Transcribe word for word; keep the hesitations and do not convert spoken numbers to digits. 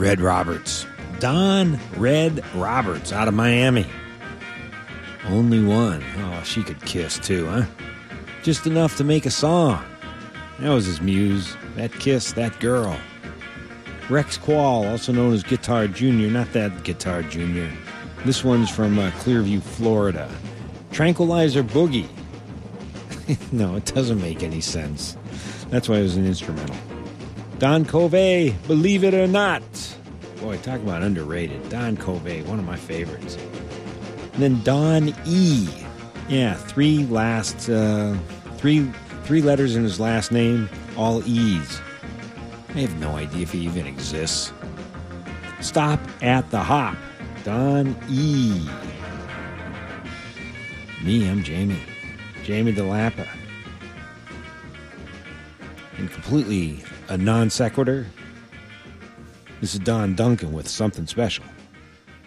Red Roberts. Dawn Red Roberts out of Miami. Only one. Oh, she could kiss too, huh? Just enough to make a song. That was his muse. That kiss, that girl. Rex Qual, also known as Guitar Junior Not that Guitar Junior This one's from uh, Clearview, Florida. Tranquilizer Boogie. No, it doesn't make any sense. That's why it was an instrumental. Don Covey, Believe It or Not. Boy, talk about underrated. Don Covey, one of my favorites. And then Don E. Yeah, three last, uh, three, three letters in his last name, all E's. I have no idea if he even exists. Stop at the Hop. Don E. Me, I'm Jamie. Jamie DeLappa. And completely a non sequitur, this is Don Duncan with Something Special.